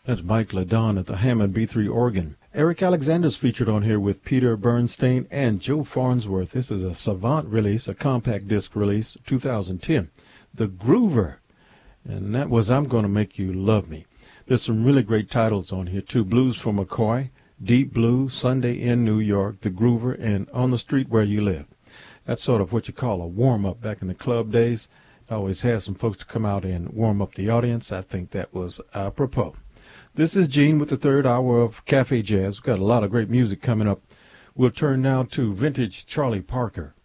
That's Mike Ladon at the Hammond B3 organ. Eric Alexander's featured on here with Peter Bernstein and Joe Farnsworth. This is a Savant release, a compact disc release, 2010. The Groover. And that was I'm Gonna Make You Love Me. There's some really great titles on here, too. Blues for McCoy, Deep Blue, Sunday in New York, The Groover, and On the Street Where You Live. That's sort of what you call a warm-up back in the club days. I always had some folks to come out and warm up the audience. I think that was apropos. This is Gene with the third hour of Cafe Jazz. We've got a lot of great music coming up. We'll turn now to vintage Charlie Parker.